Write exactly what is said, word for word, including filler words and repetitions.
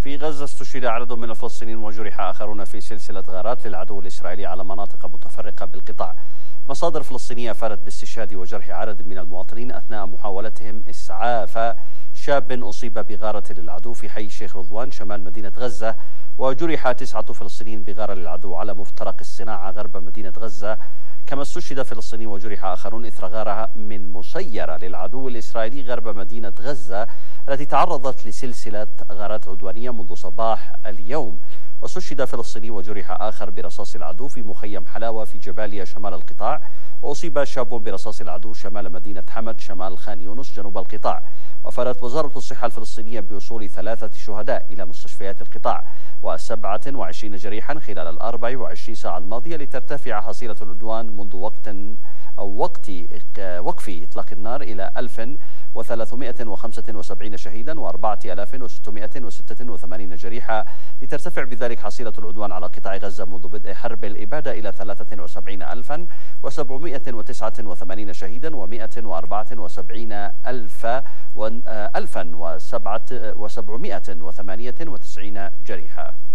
في غزة استشهد عدد من الفلسطينيين وجرح آخرون في سلسلة غارات للعدو الإسرائيلي على مناطق متفرقة بالقطاع. مصادر فلسطينية أفادت باستشهاد وجرح عدد من المواطنين أثناء محاولتهم إسعاف شاب أصيب بغارة للعدو في حي الشيخ رضوان شمال مدينة غزة، وجرح تسعة فلسطينيين بغارة للعدو على مفترق الصناعة غرب مدينة غزة. كما استشهد فلسطيني وجرح آخرون إثر غارة من مسيرة للعدو الإسرائيلي غرب مدينة غزة التي تعرضت لسلسلة غارات عدوانية منذ صباح اليوم. واستشهد فلسطيني وجرح آخر برصاص العدو في مخيم حلاوة في جباليا شمال القطاع، وأصيب شاب برصاص العدو شمال مدينة حمد شمال خان يونس جنوب القطاع. وأفادت وزارة الصحة الفلسطينية بوصول ثلاثة شهداء إلى مستشفيات القطاع وسبعة وعشرين جريحا خلال الأربع وعشرين ساعة الماضية، لترتفع حصيلة العدوان منذ وقت أو وقت وقف إطلاق النار إلى ألف وثلاثمائة وخمسة وسبعين شهيدا وأربعة آلاف وستمائة وستة وثمانين جريحا، لترتفع بذلك حصيلة العدوان على قطاع غزة منذ بدء حرب الإبادة إلى ثلاثة وسبعين ألفا وسبعمائة وتسعة وثمانين شهيدا ومائة وأربعة وسبعين ألفا وسبعمائة وثمانية وتسعين جريحا.